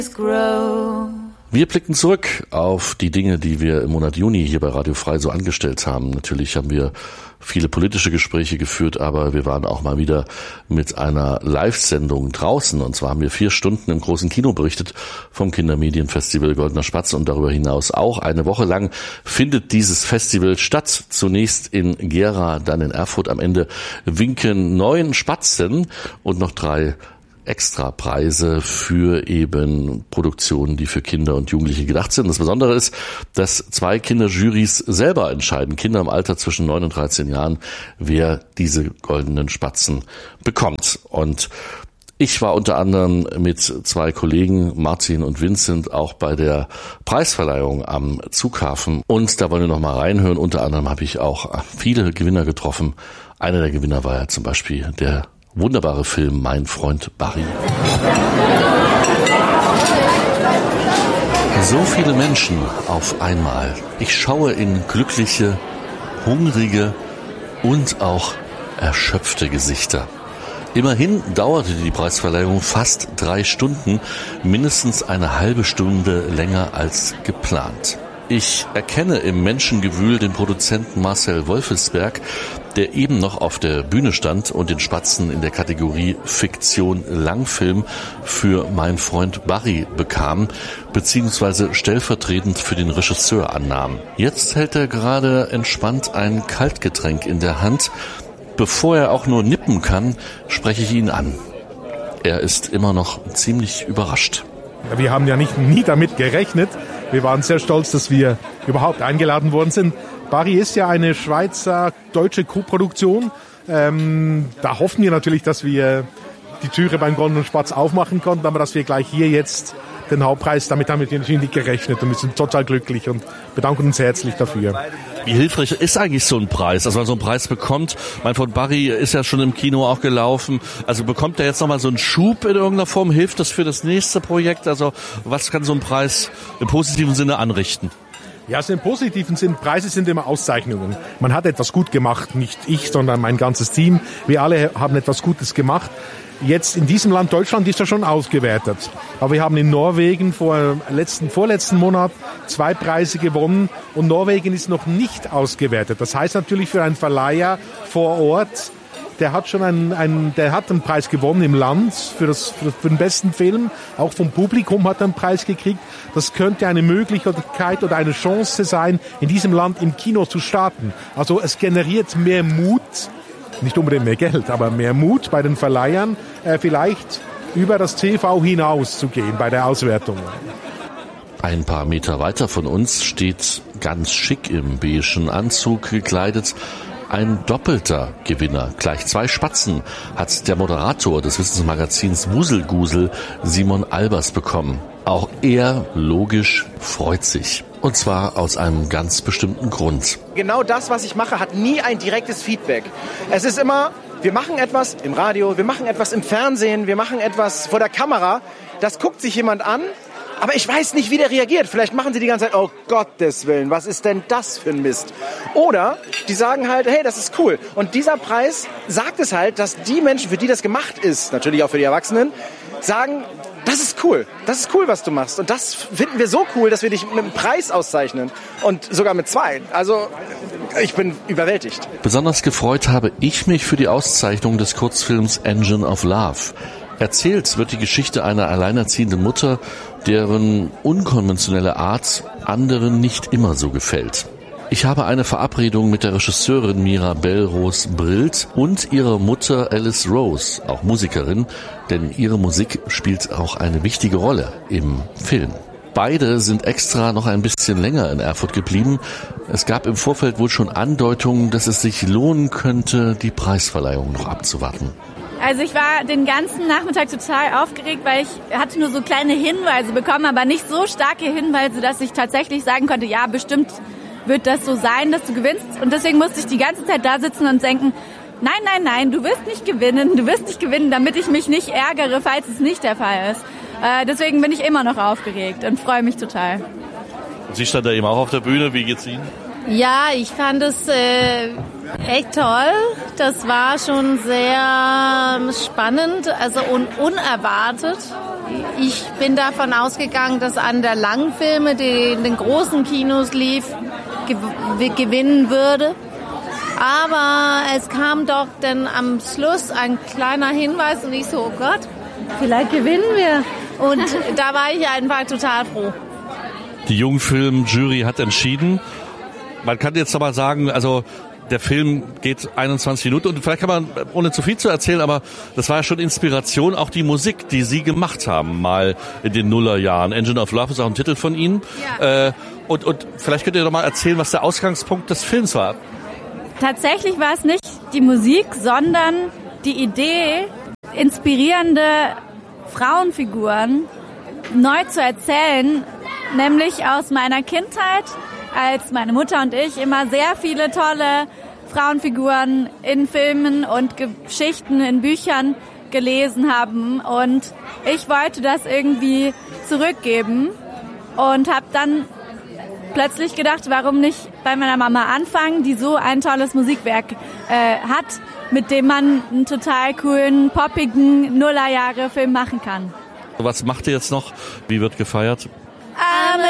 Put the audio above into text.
Wir blicken zurück auf die Dinge, die wir im Monat Juni hier bei Radio Frei so angestellt haben. Natürlich haben wir viele politische Gespräche geführt, aber wir waren auch mal wieder mit einer Live-Sendung draußen. Und zwar haben wir 4 Stunden im großen Kino berichtet vom Kindermedienfestival Goldener Spatz. Und darüber hinaus auch eine Woche lang findet dieses Festival statt. Zunächst in Gera, dann in Erfurt. Am Ende winken 9 Spatzen und noch 3 Extrapreise für eben Produktionen, die für Kinder und Jugendliche gedacht sind. Das Besondere ist, dass 2 Kinderjurys selber entscheiden, Kinder im Alter zwischen 9 und 13 Jahren, wer diese goldenen Spatzen bekommt. Und ich war unter anderem mit 2 Kollegen, Martin und Vincent, auch bei der Preisverleihung am Zughafen. Und da wollen wir noch mal reinhören. Unter anderem habe ich auch viele Gewinner getroffen. Einer der Gewinner war ja zum Beispiel der wunderbare Film Mein Freund Barry. So viele Menschen auf einmal. Ich schaue in glückliche, hungrige und auch erschöpfte Gesichter. Immerhin dauerte die Preisverleihung fast 3 Stunden, mindestens eine halbe Stunde länger als geplant. Ich erkenne im Menschengewühl den Produzenten Marcel Wolfesberg, der eben noch auf der Bühne stand und den Spatzen in der Kategorie Fiktion Langfilm für Mein Freund Barry bekam, beziehungsweise stellvertretend für den Regisseur annahm. Jetzt hält er gerade entspannt ein Kaltgetränk in der Hand. Bevor er auch nur nippen kann, spreche ich ihn an. Er ist immer noch ziemlich überrascht. Wir haben ja nie damit gerechnet. Wir waren sehr stolz, dass wir überhaupt eingeladen worden sind. Barry ist ja eine Schweizer-deutsche Co-Produktion. Da hoffen wir natürlich, dass wir die Türe beim Goldenen Spatz aufmachen konnten, aber dass wir gleich hier jetzt den Hauptpreis, damit haben wir natürlich nicht gerechnet und wir sind total glücklich und bedanken uns herzlich dafür. Wie hilfreich ist eigentlich so ein Preis? Also wenn man so einen Preis bekommt, mein Freund Barry ist ja schon im Kino auch gelaufen, also bekommt er jetzt nochmal so einen Schub in irgendeiner Form? Hilft das für das nächste Projekt? Also was kann so ein Preis im positiven Sinne anrichten? Ja, also im positiven Sinn, Preise sind immer Auszeichnungen. Man hat etwas gut gemacht, nicht ich, sondern mein ganzes Team. Wir alle haben etwas Gutes gemacht. Jetzt in diesem Land Deutschland ist er schon ausgewertet. Aber wir haben in Norwegen vorletzten Monat 2 Preise gewonnen und Norwegen ist noch nicht ausgewertet. Das heißt natürlich für einen Verleiher vor Ort, der hat schon einen Preis gewonnen im Land für den besten Film. Auch vom Publikum hat er einen Preis gekriegt. Das könnte eine Möglichkeit oder eine Chance sein, in diesem Land im Kino zu starten. Also es generiert mehr Mut, nicht unbedingt mehr Geld, aber mehr Mut bei den Verleihern, vielleicht über das TV hinaus zu gehen bei der Auswertung. Ein paar Meter weiter von uns steht ganz schick im beigen Anzug gekleidet ein doppelter Gewinner. Gleich 2 Spatzen hat der Moderator des Wissensmagazins Wuselgusel, Simon Albers, bekommen. Auch er, logisch, freut sich. Und zwar aus einem ganz bestimmten Grund. Genau das, was ich mache, hat nie ein direktes Feedback. Es ist immer, wir machen etwas im Radio, wir machen etwas im Fernsehen, wir machen etwas vor der Kamera. Das guckt sich jemand an, aber ich weiß nicht, wie der reagiert. Vielleicht machen sie die ganze Zeit, oh Gottes Willen, was ist denn das für ein Mist? Oder die sagen halt, hey, das ist cool. Und dieser Preis sagt es halt, dass die Menschen, für die das gemacht ist, natürlich auch für die Erwachsenen, sagen, das ist cool, was du machst. Und das finden wir so cool, dass wir dich mit einem Preis auszeichnen. Und sogar mit 2. Also ich bin überwältigt. Besonders gefreut habe ich mich für die Auszeichnung des Kurzfilms Engine of Love. Erzählt wird die Geschichte einer alleinerziehenden Mutter, deren unkonventionelle Art anderen nicht immer so gefällt. Ich habe eine Verabredung mit der Regisseurin Mirabelle Rose-Brillt und ihrer Mutter Alice Rose, auch Musikerin, denn ihre Musik spielt auch eine wichtige Rolle im Film. Beide sind extra noch ein bisschen länger in Erfurt geblieben. Es gab im Vorfeld wohl schon Andeutungen, dass es sich lohnen könnte, die Preisverleihung noch abzuwarten. Also ich war den ganzen Nachmittag total aufgeregt, weil ich hatte nur so kleine Hinweise bekommen, aber nicht so starke Hinweise, dass ich tatsächlich sagen konnte, ja, bestimmt wird das so sein, dass du gewinnst. Und deswegen musste ich die ganze Zeit da sitzen und denken, nein, du wirst nicht gewinnen, damit ich mich nicht ärgere, falls es nicht der Fall ist. Deswegen bin ich immer noch aufgeregt und freue mich total. Sie stand da eben auch auf der Bühne, wie geht's Ihnen? Ja, ich fand es echt toll. Das war schon sehr spannend, also unerwartet. ich bin davon ausgegangen, dass an der Langfilme, die in den großen Kinos lief, gewinnen würde. Aber es kam doch dann am Schluss ein kleiner Hinweis und ich so, oh Gott, vielleicht gewinnen wir. Und da war ich einfach total froh. Die Jungfilm-Jury hat entschieden. Man kann jetzt aber sagen, also der Film geht 21 Minuten und vielleicht kann man, ohne zu viel zu erzählen, aber das war ja schon Inspiration, auch die Musik, die Sie gemacht haben, mal in den Nullerjahren. Engine of Love ist auch ein Titel von Ihnen. Ja. Und vielleicht könnt ihr doch mal erzählen, was der Ausgangspunkt des Films war. Tatsächlich war es nicht die Musik, sondern die Idee, inspirierende Frauenfiguren neu zu erzählen, nämlich aus meiner Kindheit, als meine Mutter und ich immer sehr viele tolle Frauenfiguren in Filmen und Geschichten in Büchern gelesen haben. Und ich wollte das irgendwie zurückgeben und habe dann plötzlich gedacht, warum nicht bei meiner Mama anfangen, die so ein tolles Musikwerk hat, mit dem man einen total coolen, poppigen Nullerjahre-Film machen kann. Was macht ihr jetzt noch? Wie wird gefeiert? I'm